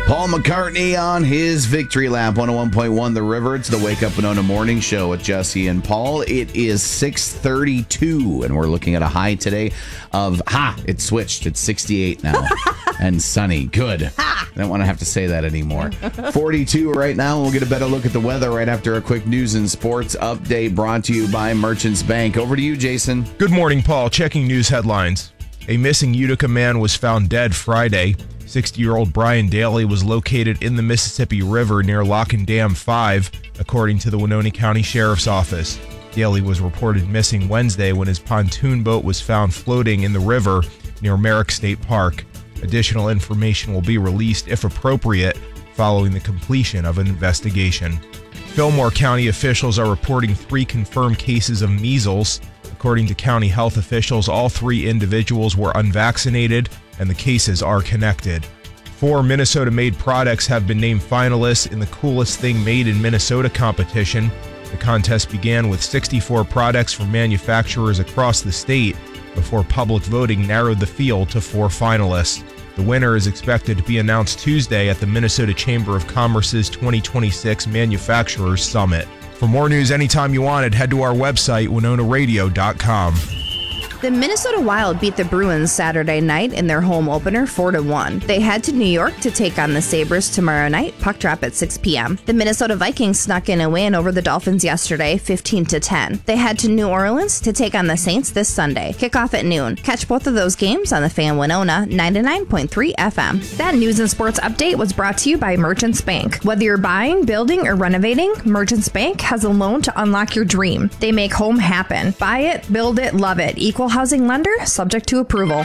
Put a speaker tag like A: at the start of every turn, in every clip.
A: Paul McCartney on his victory lap, 101.1 The River. It's the Wake Up Winona Morning Show with Jesse and Paul. It is 6:32, and we're looking at a high today of, it switched. It's 68 now and sunny. Good. I don't want to have to say that anymore. 42 right now. We'll get a better look at the weather right after a quick news and sports update brought to you by Merchants Bank. Over to you, Jason.
B: Good morning, Paul. Checking news headlines. A missing Utica man was found dead Friday. 60-year-old Brian Daly was located in the Mississippi River near Lock and Dam 5, according to the Winona County Sheriff's Office. Daly was reported missing Wednesday when his pontoon boat was found floating in the river near Merrick State Park. Additional information will be released, if appropriate, following the completion of an investigation. Fillmore County officials are reporting 3 confirmed cases of measles. According to county health officials, all 3 individuals were unvaccinated, and the cases are connected. 4 Minnesota-made products have been named finalists in the Coolest Thing Made in Minnesota competition. The contest began with 64 products from manufacturers across the state before public voting narrowed the field to 4 finalists. The winner is expected to be announced Tuesday at the Minnesota Chamber of Commerce's 2026 Manufacturers Summit. For more news anytime you want it, head to our website, WinonaRadio.com.
C: The Minnesota Wild beat the Bruins Saturday night in their home opener 4-1. They head to New York to take on the Sabres tomorrow night, puck drop at 6 p.m. The Minnesota Vikings snuck in a win over the Dolphins yesterday, 15-10. They head to New Orleans to take on the Saints this Sunday, kickoff at noon. Catch both of those games on the Fan Winona 99.3 FM. That news and sports update was brought to you by Merchants Bank. Whether you're buying, building, or renovating, Merchants Bank has a loan to unlock your dream. They make home happen. Buy it, build it, love it. Equal housing lender, subject to approval.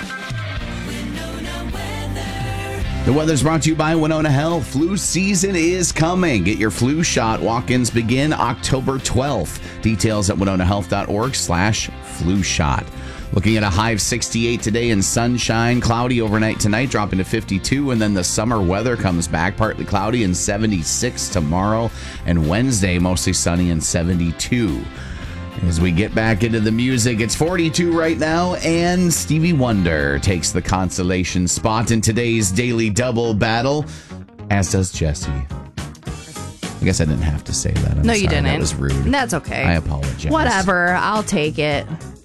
A: The weather's brought to you by Winona Health. Flu season is coming. Get your flu shot. Walk-ins begin October 12th. Details at winonahealth.org/flu shot. Looking at a high of 68 today and sunshine, cloudy overnight tonight, dropping to 52, and then the summer weather comes back, partly cloudy and 76 tomorrow, and Wednesday mostly sunny and 72. As we get back into the music, it's 42 right now, and Stevie Wonder takes the consolation spot in today's Daily Double battle, as does Jesse. I guess I didn't have to say that.
C: No, you didn't.
A: That was rude.
C: That's okay.
A: I apologize.
C: Whatever. I'll take it.